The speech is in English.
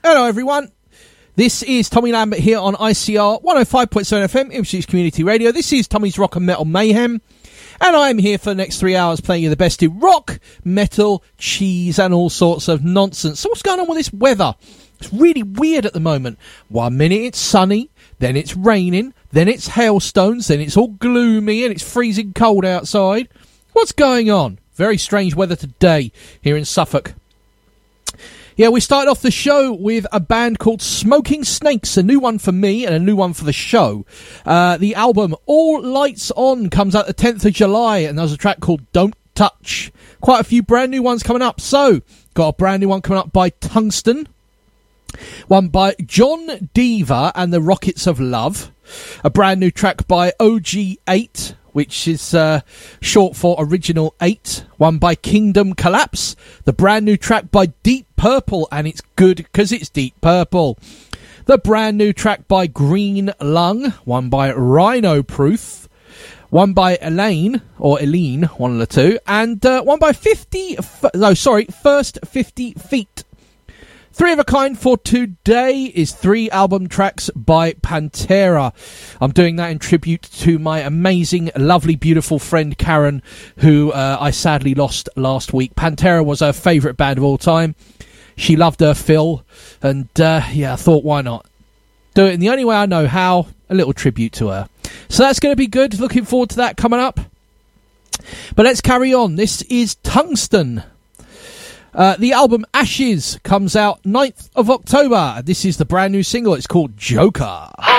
Hello, everyone. This is Tommy Lambert here on ICR 105.7 FM, Ipswich Community Radio. This is Tommy's Rock and Metal Mayhem. And I'm here for the next 3 hours playing you the best in rock, metal, cheese, and all sorts of nonsense. So what's going on with this weather? It's really weird at the moment. 1 minute it's sunny, then it's raining, then it's hailstones, then it's all gloomy and it's freezing cold outside. What's going on? Very strange weather today here in Suffolk. Yeah, we started off the show with a band called Smoking Snakes, a new one for me and a new one for the show. The album All Lights On comes out the 10th of July, and there's a track called Don't Touch. Quite a few brand new ones coming up. So, got a brand new one coming up by Tungsten, one by John Diva and the Rockets of Love, a brand new track by OG8, which is short for Original 8, one by Kingdom Collapse, the brand new track by Deep Purple, and it's good because it's Deep Purple. The brand new track by Green Lung, one by Rhino Proof, one by Elaine, one of the two, and one by First 50 Feet. Three of a kind for today is 3 album tracks by Pantera. I'm doing that in tribute to my amazing, lovely, beautiful friend Karen, who I sadly lost last week. Pantera was her favourite band of all time. She loved her Phil, and I thought, why not? Do it in the only way I know how, a little tribute to her. So that's going to be good. Looking forward to that coming up. But let's carry on. This is Tungsten. The album Ashes comes out 9th of October. This is the brand new single. It's called Joker.